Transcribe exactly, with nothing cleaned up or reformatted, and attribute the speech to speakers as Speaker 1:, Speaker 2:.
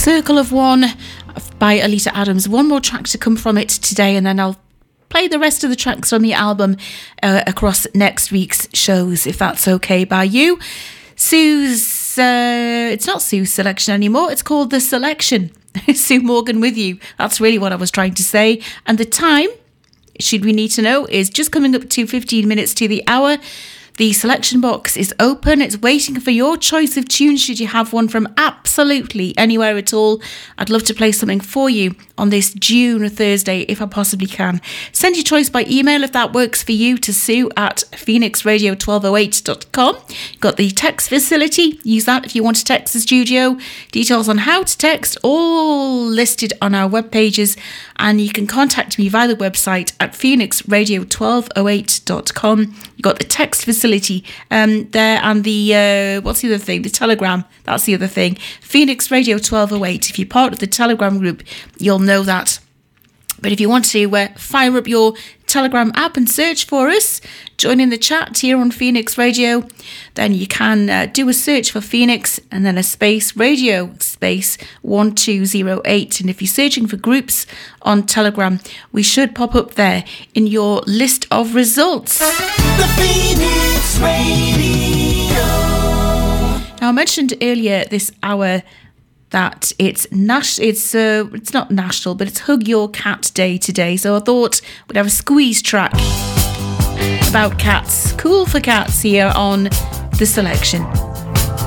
Speaker 1: Circle of One by Alita Adams. One more track to come from it today, and then I'll play the rest of the tracks from the album uh, across next week's shows, if that's okay by you. Sue's, uh, it's not Sue's selection anymore, it's called The Selection. Sue Morgan with you. That's really what I was trying to say. And the time, should we need to know, is just coming up to fifteen minutes to the hour. The selection box is open. It's waiting for your choice of tunes, should you have one from absolutely anywhere at all. I'd love to play something for you on this June Thursday, if I possibly can. Send your choice by email if that works for you to Sue at phoenix radio twelve oh eight dot com. You've got the text facility. Use that if you want to text the studio. Details on how to text all listed on our web pages. And you can contact me via the website at phoenix radio twelve oh eight dot com. You've got the text facility um, there, and the, uh, what's the other thing? The Telegram. That's the other thing. Phoenix Radio twelve oh eight. If you're part of the Telegram group, you'll know that. But if you want to uh, fire up your Telegram app and search for us, join in the chat here on Phoenix Radio, then you can uh, do a search for Phoenix and then a space radio space one two zero eight. And if you're searching for groups on Telegram, we should pop up there in your list of results.
Speaker 2: The Phoenix Radio.
Speaker 1: Now, I mentioned earlier this hour that it's nas- it's uh, it's not national, but it's Hug Your Cat Day today. So I thought we'd have a squeeze track about cats. Cool for cats here on The Selection.